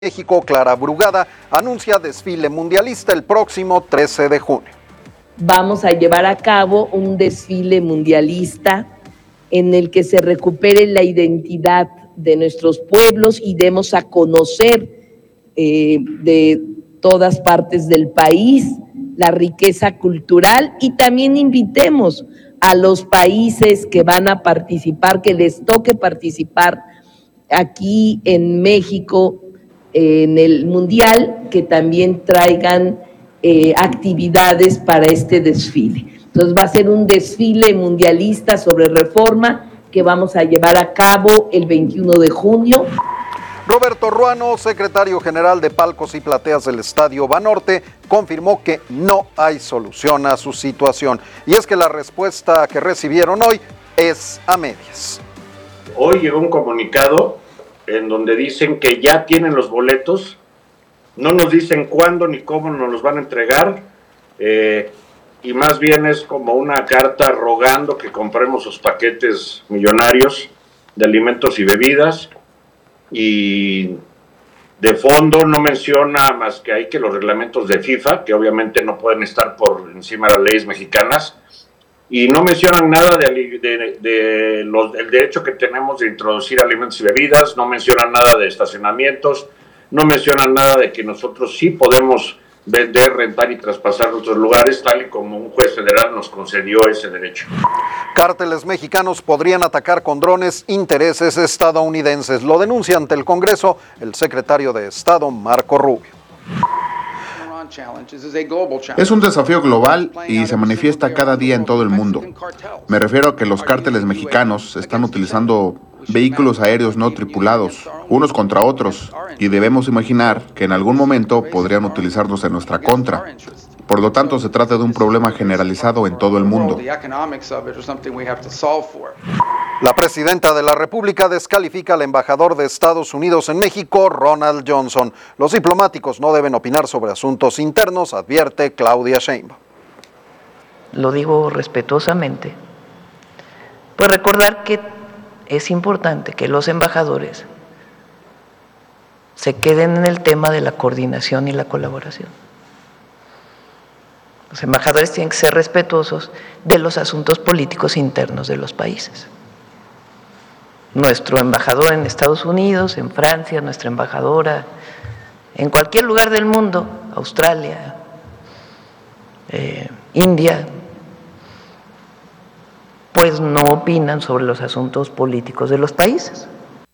México, Clara Brugada, anuncia desfile mundialista el próximo 13 de junio. Vamos a llevar a cabo un desfile mundialista en el que se recupere la identidad de nuestros pueblos y demos a conocer de todas partes del país la riqueza cultural, y también invitemos a los países que van a participar, que les toque participar aquí en México en el Mundial, que también traigan actividades para este desfile. Entonces va a ser un desfile mundialista sobre Reforma que vamos a llevar a cabo el 21 de junio. Roberto Ruano, secretario general de Palcos y Plateas del Estadio Banorte, confirmó que no hay solución a su situación. Y es que la respuesta que recibieron hoy es a medias. Hoy llegó un comunicado en donde dicen que ya tienen los boletos, no nos dicen cuándo ni cómo nos los van a entregar, y más bien es como una carta rogando que compremos los paquetes millonarios de alimentos y bebidas, y de fondo no menciona más que hay que los reglamentos de FIFA, que obviamente no pueden estar por encima de las leyes mexicanas, y no mencionan nada del derecho que tenemos de introducir alimentos y bebidas, no mencionan nada de estacionamientos, no mencionan nada de que nosotros sí podemos vender, rentar y traspasar nuestros lugares, tal y como un juez federal nos concedió ese derecho. Cárteles mexicanos podrían atacar con drones intereses estadounidenses. Lo denuncia ante el Congreso el secretario de Estado, Marco Rubio. Es un desafío global y se manifiesta cada día en todo el mundo. Me refiero a que los cárteles mexicanos están utilizando vehículos aéreos no tripulados, unos contra otros, y debemos imaginar que en algún momento podrían utilizarlos en nuestra contra. Por lo tanto, se trata de un problema generalizado en todo el mundo. La presidenta de la República descalifica al embajador de Estados Unidos en México, Ronald Johnson. Los diplomáticos no deben opinar sobre asuntos internos, advierte Claudia Sheinbaum. Lo digo respetuosamente. Pues recordar que es importante que los embajadores se queden en el tema de la coordinación y la colaboración. Los embajadores tienen que ser respetuosos de los asuntos políticos internos de los países. Nuestro embajador en Estados Unidos, en Francia, nuestra embajadora en cualquier lugar del mundo, Australia, India, pues no opinan sobre los asuntos políticos de los países.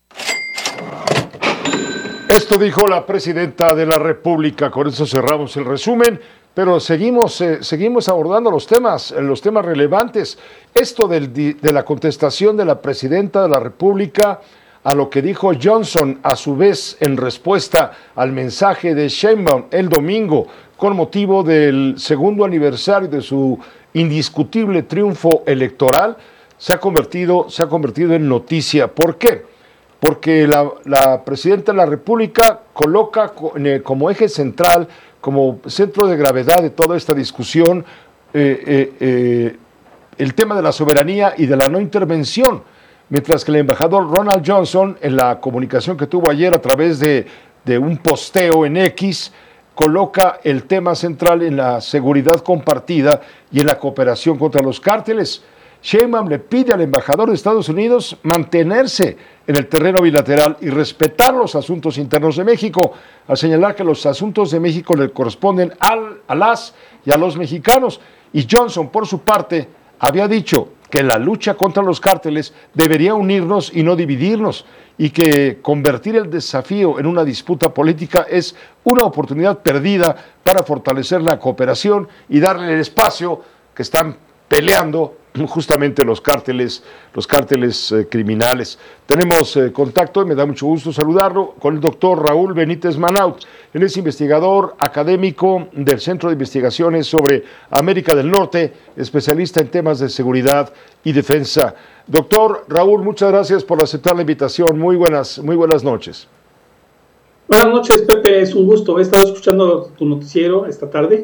Esto dijo la presidenta de la República. Con eso cerramos el resumen, pero seguimos abordando los temas relevantes. Esto de la contestación de la presidenta de la República a lo que dijo Johnson, a su vez en respuesta al mensaje de Sheinbaum el domingo, con motivo del segundo aniversario de su indiscutible triunfo electoral, se ha convertido en noticia. ¿Por qué? Porque la presidenta de la República coloca como eje central, como centro de gravedad de toda esta discusión, el tema de la soberanía y de la no intervención, mientras que el embajador Ronald Johnson, en la comunicación que tuvo ayer a través de un posteo en X, coloca el tema central en la seguridad compartida y en la cooperación contra los cárteles. Sheinbaum le pide al embajador de Estados Unidos mantenerse en el terreno bilateral y respetar los asuntos internos de México, al señalar que los asuntos de México le corresponden a las y a los mexicanos. Y Johnson, por su parte, había dicho que la lucha contra los cárteles debería unirnos y no dividirnos, y que convertir el desafío en una disputa política es una oportunidad perdida para fortalecer la cooperación y darle el espacio que están peleando justamente los cárteles criminales. Tenemos contacto, y me da mucho gusto saludarlo, con el doctor Raúl Benítez Manaut. Él es investigador académico del Centro de Investigaciones sobre América del Norte, especialista en temas de seguridad y defensa. Doctor Raúl, muchas gracias por aceptar la invitación. Muy buenas noches. Buenas noches, Pepe, es un gusto. He estado escuchando tu noticiero esta tarde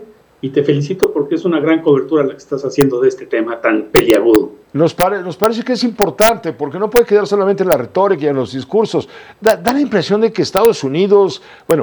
y te felicito porque es una gran cobertura la que estás haciendo de este tema tan peliagudo. Nos parece que es importante, porque no puede quedar solamente en la retórica y en los discursos. Da la impresión de que Estados Unidos, bueno,